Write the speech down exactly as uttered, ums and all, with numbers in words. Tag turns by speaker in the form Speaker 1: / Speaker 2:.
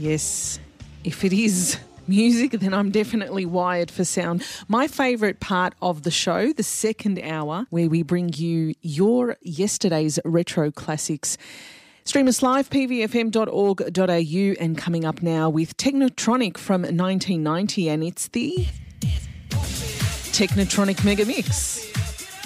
Speaker 1: Yes, if it is music, then I'm definitely wired for sound. My favourite part of the show, the second hour, where we bring you your yesterday's retro classics. Stream us live, p v f m dot org dot a u, and coming up now with Technotronic from nineteen ninety, and it's the Technotronic Mega Mix.